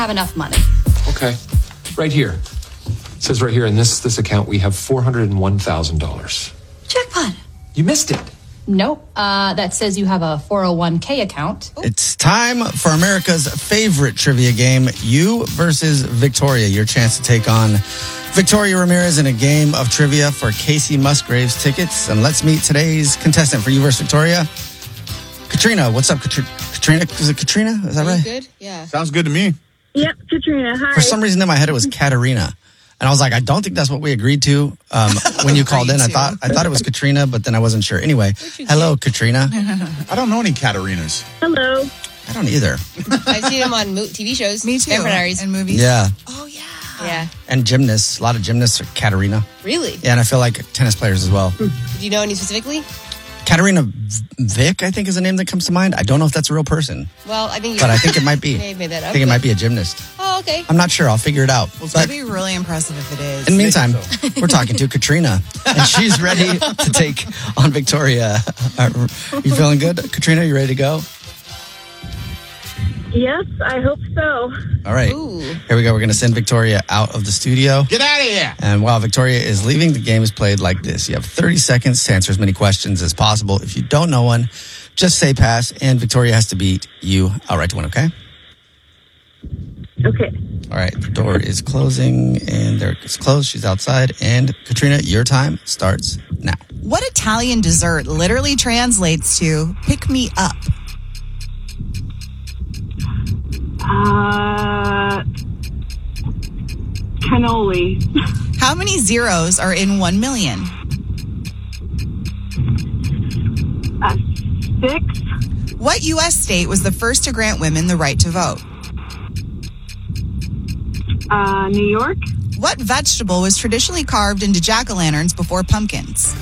have enough money. Okay. Right here. It says right here in this account we have $401,000. Jackpot. You missed it. Nope. That says you have a 401k account. It's time for America's favorite trivia game, You versus Victoria. Your chance to take on Victoria Ramirez in a game of trivia for Casey Musgraves tickets. And let's meet today's contestant for You versus Victoria, Katrina. What's up, Katrina? Is it Katrina? Is that right? Good? Yeah. Sounds good to me. Yep, Katrina. Hi. For some reason in my head it was Katarina. And I was like, I don't think that's what we agreed to when you called in. I thought it was Katrina, but then I wasn't sure. Anyway, hello, Katrina. I don't know any Katarinas. Hello. I don't either. I've seen them on TV shows. Me too. Vampire Diaries. And movies. Yeah. Oh, yeah. Yeah. And gymnasts. A lot of gymnasts are Katarina. Really? Yeah, and I feel like tennis players as well. Do you know any specifically? Katarina Vick, I think, is the name that comes to mind. I don't know if that's a real person, Well, I think you but I think it might be. may have made that up. I think it might be a gymnast. Oh, okay. I'm not sure. I'll figure it out. Well, it's But going to be really impressive if it is. in the meantime, we're talking to Katrina, and she's ready to take on Victoria. You feeling good, Katrina? You ready to go? Yes, I hope so. All right. Ooh. Here we go. We're going to send Victoria out of the studio. Get out of here. And while Victoria is leaving, the game is played like this. You have 30 seconds to answer as many questions as possible. If you don't know one, just say pass, and Victoria has to beat you outright to win, okay? Okay. All right. The door is closing, and there it's closed. She's outside. And Katrina, your time starts now. What Italian dessert literally translates to pick me up? Cannoli. How many zeros are in 1 million? 6. What U.S. state was the first to grant women the right to vote? New York. What vegetable was traditionally carved into jack-o'-lanterns before pumpkins?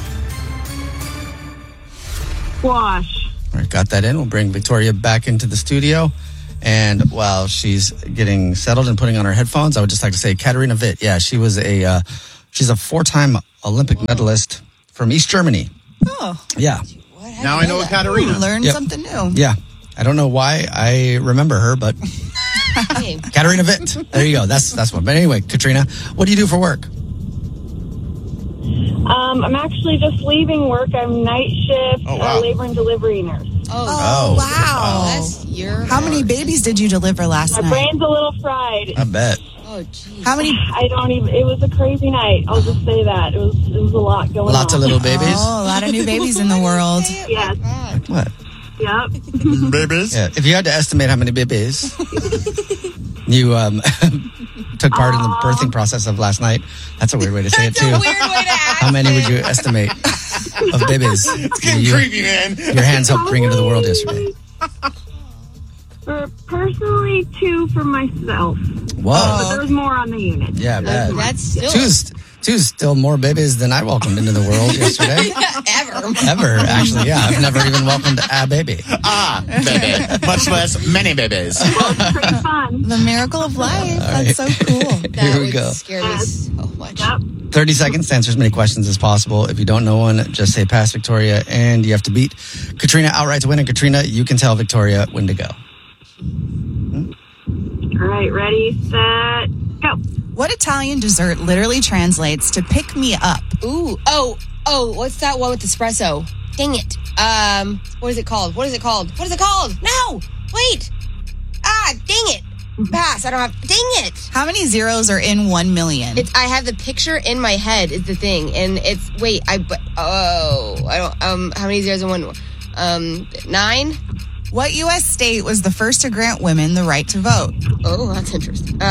Squash. All right. Got that in. We'll bring Victoria back into the studio. And while she's getting settled and putting on her headphones, I would just like to say Katarina Witt. Yeah, she was she's a 4-time Olympic medalist from East Germany. Oh, Yeah. Now I know a Katarina. learn Yep. something new. Yeah. I don't know why I remember her, but Hey. Katarina Witt. There you go. That's one. But anyway, Katrina, what do you do for work? I'm actually just leaving work. I'm night shift, Oh, wow. labor and delivery nurse. Oh, wow. That's your. How many babies did you deliver last My night? brain's a little fried. I bet. Oh, geez. How many? I don't even. It was a crazy night. I'll just say that it was a lot going on. Lots of little babies. Oh, a lot of new babies in the world. Yes. What? Yep. Babies. Yeah. If you had to estimate how many babies you took part in the birthing process of last night, that's a weird way to say it too. Weird way to ask. How many would you estimate of babies Getting creepy, man. your hands helped bring into the world yesterday? Personally, 2 for myself. Whoa. But there was more on the unit. Yeah, I bet. That's still Two's still more babies than I welcomed into the world yesterday. ever. Ever, actually, yeah. I've never even welcomed a baby. Baby. Much less many babies. Pretty fun. The miracle of life. That's so cool. That Here we would go. scare me so much. Yep. 30 seconds to answer as many questions as possible. If you don't know one, just say pass, Victoria, and you have to beat Katrina outright to win. And Katrina, you can tell Victoria when to go. All right, ready, set, go. What Italian dessert literally translates to pick me up? Ooh. Oh, what's that one with espresso? Dang it. What is it called? What is it called? No! Wait! Dang it! Pass. I don't have. Dang it! How many zeros are in 1 million? I have the picture in my head is the thing, and it's I don't. How many zeros in one? 9. What U.S. state was the first to grant women the right to vote? Oh, that's interesting.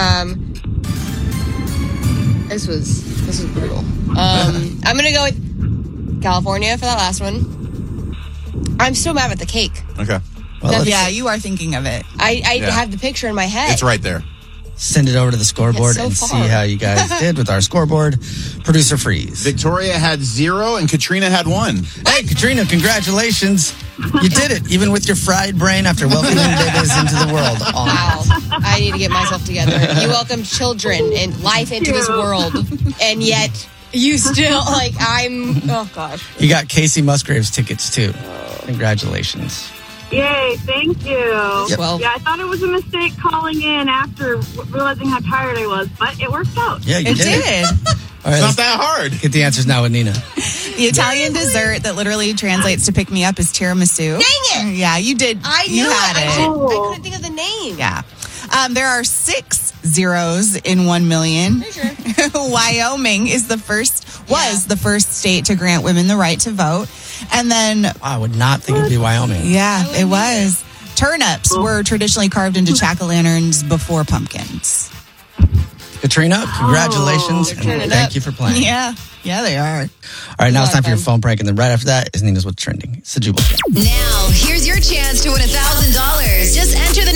This was brutal. I'm gonna go with California for that last one. I'm so mad at the cake. Okay. Well, let's Yeah, you are thinking of it. I have the picture in my head. It's right there. send it over to the scoreboard That's so and far. see how you guys did with our scoreboard. Producer Freeze. Victoria had 0 and Katrina had 1. Hey, Katrina, congratulations. You did it, even with your fried brain after welcoming babies into the world. Wow. I need to get myself together. You welcome children and life into this world, and yet you still, oh gosh. You got Casey Musgraves tickets, too. Congratulations. Yay, thank you. Yep. Yeah, I thought it was a mistake calling in after realizing how tired I was, but it worked out. Yeah, you It did. All right, It's not let's that hard. get the answers now with Nina. The Italian dessert that literally translates to pick me up is tiramisu. Dang it! Yeah, you did. I knew you had it. it. Oh. I couldn't think of the name. Yeah. There are 6 zeros in 1 million. Sure. Wyoming was the first state to grant women the right to vote. And then, Wow, I would not think it'd be Wyoming. yeah, it was. Turnips were traditionally carved into jack-o'-lanterns before pumpkins. Katrina, congratulations. turning and it thank up. you for playing. Yeah, they are. All right, now it's time for your phone prank. And then right after that is Nina's What's Trending. It's the Jubal Show. Now, here's your chance to win $1,000